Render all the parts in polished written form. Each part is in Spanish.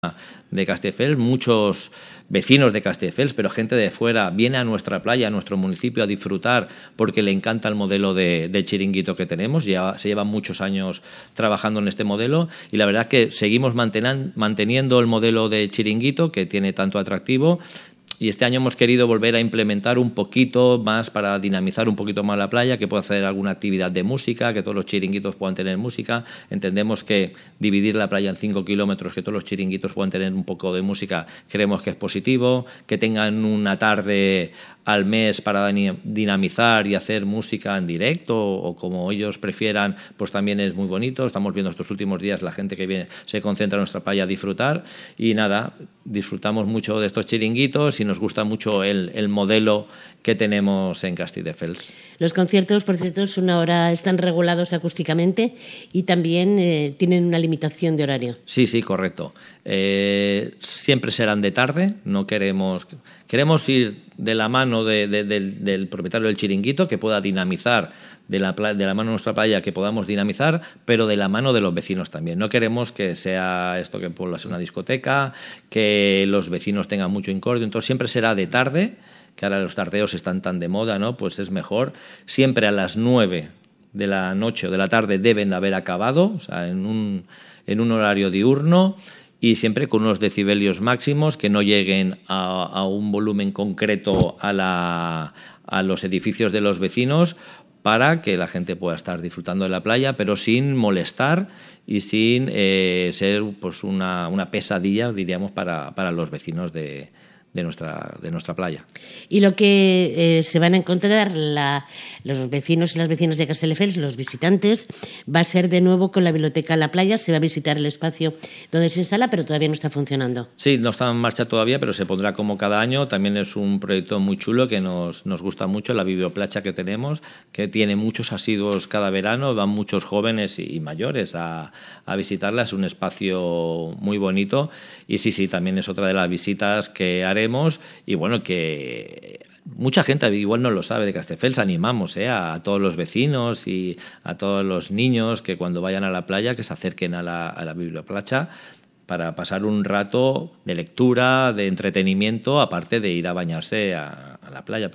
de Castelldefels, muchos vecinos de Castelldefels, pero gente de fuera viene a nuestra playa, a nuestro municipio a disfrutar porque le encanta el modelo de chiringuito que tenemos. Se llevan muchos años trabajando en este modelo y la verdad que seguimos manteniendo el modelo de chiringuito que tiene tanto atractivo. Y este año hemos querido volver a implementar un poquito más para dinamizar un poquito más la playa, que pueda hacer alguna actividad de música, que todos los chiringuitos puedan tener música. Entendemos que dividir la playa en 5 kilómetros, que todos los chiringuitos puedan tener un poco de música, creemos que es positivo. Que tengan una tarde al mes para dinamizar y hacer música en directo o como ellos prefieran, pues también es muy bonito. Estamos viendo estos últimos días la gente que viene se concentra en nuestra playa a disfrutar y nada, disfrutamos mucho de estos chiringuitos y nos gusta mucho el modelo que tenemos en Castelldefels. Los conciertos, por cierto, ahora están regulados acústicamente y también tienen una limitación de horario. Sí, correcto. Siempre serán de tarde, no queremos ir de la mano del propietario del chiringuito, que pueda dinamizar, de la mano de nuestra playa, que podamos dinamizar, pero de la mano de los vecinos también. No queremos que sea esto que pueda ser una discoteca, que los vecinos tengan mucho incordio, entonces siempre será de tarde, que ahora los tardeos están tan de moda, ¿no? Pues es mejor. Siempre a las 9 de la noche o de la tarde deben haber acabado, o sea, en un horario diurno, y siempre con unos decibelios máximos que no lleguen a un volumen concreto a los edificios de los vecinos, para que la gente pueda estar disfrutando de la playa, pero sin molestar y sin ser pues una pesadilla, diríamos, para los vecinos de nuestra playa. Y lo que se van a encontrar los vecinos y las vecinas de Castelldefels, los visitantes, va a ser de nuevo con la biblioteca La Playa. Se va a visitar el espacio donde se instala, pero todavía no está funcionando. Sí, no está en marcha todavía, pero se pondrá como cada año. También es un proyecto muy chulo que nos gusta mucho, la biblioplacha que tenemos, que tiene muchos asiduos cada verano. Van muchos jóvenes y mayores a visitarla. Es un espacio muy bonito y sí, también es otra de las visitas que haremos. Y bueno, que mucha gente igual no lo sabe de Castelldefels. Animamos a todos los vecinos y a todos los niños que cuando vayan a la playa que se acerquen a la biblioplacha para pasar un rato de lectura, de entretenimiento, aparte de ir a bañarse a la playa.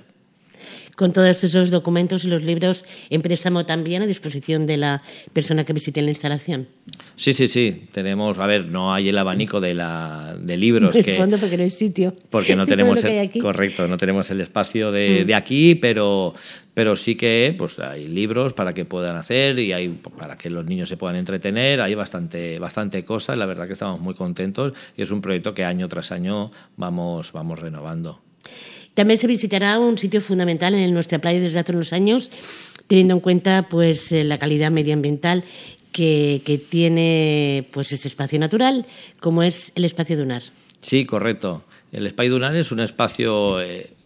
Con todos esos documentos y los libros en préstamo también a disposición de la persona que visite la instalación. Sí. Tenemos, no hay el abanico de libros. En el fondo, porque no hay sitio. Porque no tenemos correcto, no tenemos el espacio de aquí, pero sí que pues hay libros para que puedan hacer y hay para que los niños se puedan entretener. Hay bastante cosa. La verdad que estamos muy contentos y es un proyecto que año tras año vamos renovando. También se visitará un sitio fundamental en nuestra playa desde hace unos años, teniendo en cuenta pues la calidad medioambiental que tiene pues este espacio natural, como es el espacio dunar. Sí, correcto. El espacio dunar es un espacio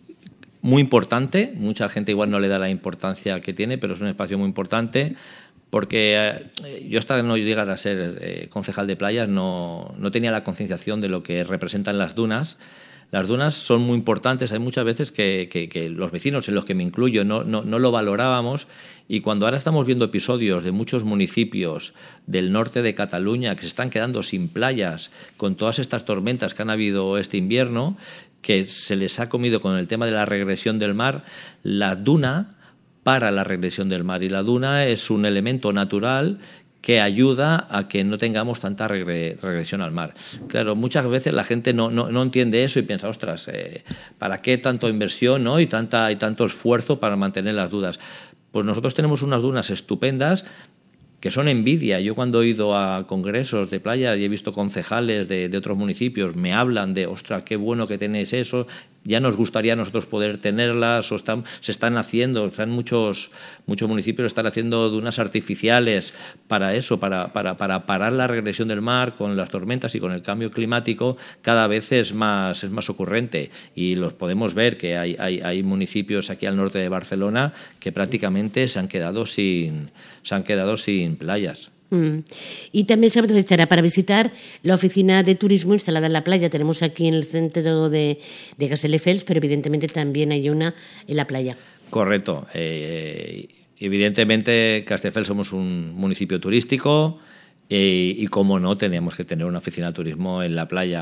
muy importante. Mucha gente igual no le da la importancia que tiene, pero es un espacio muy importante. Porque yo hasta no llegar a ser concejal de playas no tenía la concienciación de lo que representan las dunas. Las dunas son muy importantes. Hay muchas veces que los vecinos, en los que me incluyo, no lo valorábamos, y cuando ahora estamos viendo episodios de muchos municipios del norte de Cataluña que se están quedando sin playas con todas estas tormentas que han habido este invierno, que se les ha comido con el tema de la regresión del mar, la duna para la regresión del mar, y la duna es un elemento natural que ayuda a que no tengamos tanta regresión al mar. Claro, muchas veces la gente no entiende eso y piensa, ostras, ¿para qué tanta inversión, ¿no? y tanto esfuerzo para mantener las dunas? Pues nosotros tenemos unas dunas estupendas que son envidia. Yo cuando he ido a congresos de playa y he visto concejales de otros municipios, me hablan de, ostras, qué bueno que tenéis eso, ya nos gustaría a nosotros poder tenerlas, o se están haciendo, muchos municipios están haciendo dunas artificiales para eso, para parar la regresión del mar con las tormentas y con el cambio climático. Cada vez es más ocurrente, y los podemos ver que hay municipios aquí al norte de Barcelona que prácticamente se han quedado sin playas. Y también se aprovechará para visitar la oficina de turismo instalada en la playa. Tenemos aquí en el centro de Castelldefels, pero evidentemente también hay una en la playa. Correcto. Evidentemente Castelldefels somos un municipio turístico y cómo no, teníamos que tener una oficina de turismo en la playa.